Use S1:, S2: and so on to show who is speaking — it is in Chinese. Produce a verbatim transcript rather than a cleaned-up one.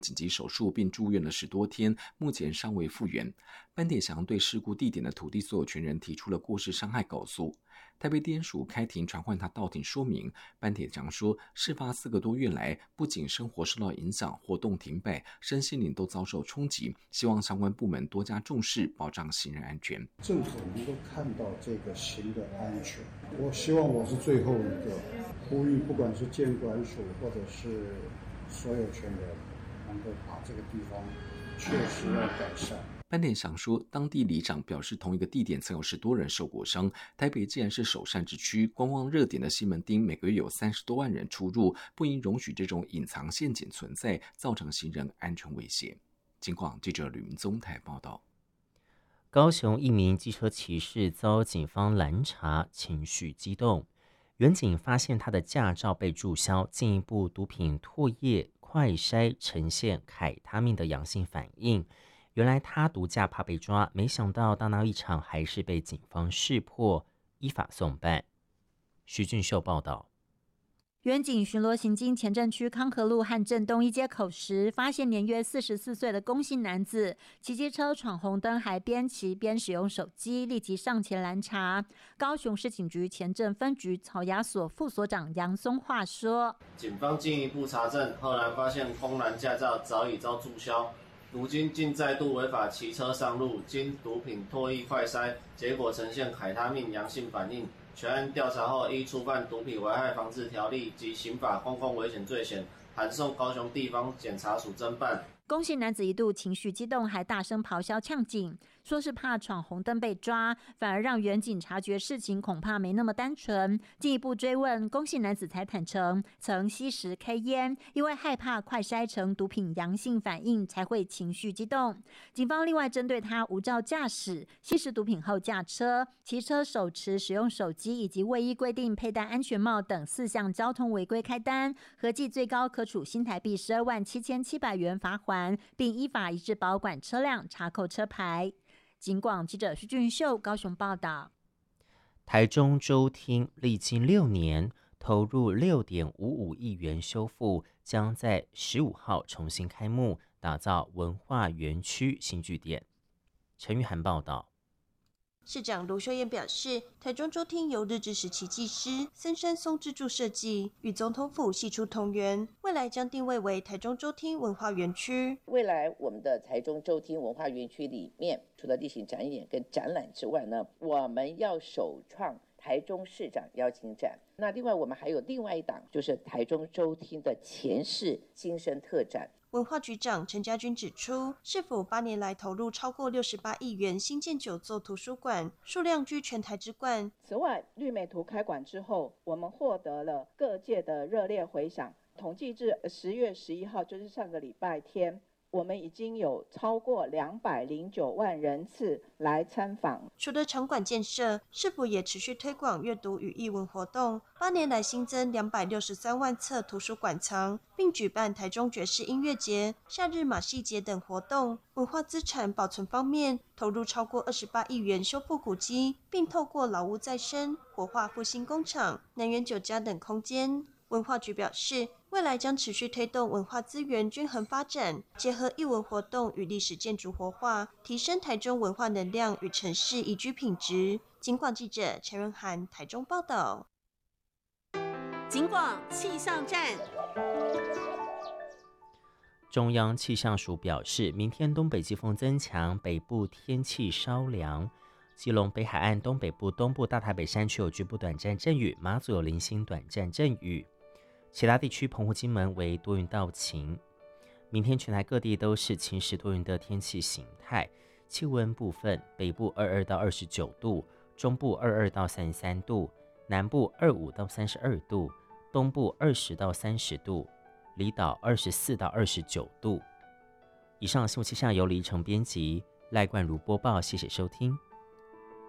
S1: 紧急手术并住院了十多天，目前尚未复原。斑点祥对事故地点的土地所有权人提出了过失伤害告诉。台北地检署开庭传唤他到庭说明，斑点祥说，事发四个多月来，不仅生活受到影响，活动停摆，身心灵都遭受冲击，希望相关部门多加重视，保障行人安全。
S2: 政府能够看到这个行的安全，我希望我是最后一个呼吁，不管是监管署或者是所有权人，能够把这个地方确实要改善。
S1: 斑点祥说，当地里长表示，同一个地点曾有十多人受过伤。台北既然是首善之区，观光热点的西门町每个月有三十多万人出入，不应容许这种隐藏陷阱存在，造成行人安全威胁。警广记者吕明宗台报道。
S3: 高雄一名机车骑士遭警方拦查，情绪激动。员警发现他的驾照被注销，进一步毒品唾液快筛呈现凯他命的阳性反应。原来他毒驾怕被抓，没想到大闹一场，还是被警方识破，依法送办。徐俊秀报道。
S4: 员警巡逻行经前镇区康和路和镇东一街口时，发现年约四十四岁的龚姓男子骑机车闯红灯，还边骑边使用手机，立即上前拦查。高雄市警局前镇分局草衙所副所长杨松化说：“
S5: 警方进一步查证，赫然发现龚男驾照早已遭注销，如今竟再度违法骑车上路，经毒品唾液快筛，结果呈现凯他命阳性反应。全案调查后，依触犯毒品危害防治条例及刑法公共危险罪嫌，函送高雄地方检察署侦办。”
S4: 龚姓男子一度情绪激动，还大声咆哮呛警，说是怕闯红灯被抓，反而让员警察觉事情恐怕没那么单纯。进一步追问，龚姓男子才坦诚曾吸食 K 烟，因为害怕快筛成毒品阳性反应才会情绪激动。警方另外针对他无照驾驶、吸食毒品后驾车、骑车手持使用手机以及未依规定佩戴安全帽等四项交通违规开单，合计最高可处新台币十二万七千七百元罚款，并依法移至保管车辆，查扣车牌。警广记者徐俊秀高雄报道。
S3: 台中州厅历经六年，投入六点五五亿元修复，将在十五号重新开幕，打造文化园区新据点。陈玉涵报道。
S6: 市长卢秀燕表示，台中州厅由日治时期技师森山松之助设计，与总统府系出同源，未来将定位为台中州厅文化园区。
S7: 未来我们的台中州厅文化园区里面，除了例行展演跟展览之外呢，我们要首创台中市长邀请展。那另外我们还有另外一档，就是台中州厅的前世今生特展。
S6: 文化局长陈家军指出，市府八年来投入超过六十八亿元新建九座图书馆，数量居全台之冠。
S8: 此外，绿美图开馆之后，我们获得了各界的热烈回响。统计至十月十一号，就是上个礼拜天，我们已经有超过两百零九万人次来参访。
S6: 除了场馆建设，市府也持续推广阅读与艺文活动。八年来新增两百六十三万册图书馆藏，并举办台中爵士音乐节、夏日马戏节等活动。文化资产保存方面，投入超过二十八亿元修复古迹，并透过老屋再生、活化复兴工厂、南园酒家等空间。文化局表示，未来将持续推动文化资源均衡发展，结合艺文活动与历史建筑活化，提升台中文化能量与城市宜居品质。警广记者陈润涵台中报道。
S9: 警广气象站。
S3: 中央气象署表示，明天东北季风增强，北部天气稍凉。基隆北海岸东北部、东部大台北山区有局部短暂阵雨，马祖有零星短暂阵雨。其他地区澎湖、金门为多云到晴。明天全台各地都是晴时多云的天气形态。气温部分，北部二十二到二十九度，中部二十二到三十三度，南部二十五到三十二度，东部二十到三十度，离岛二十四到二十九度。以上新闻气象由李依晨编辑，赖冠如播报，谢谢收听。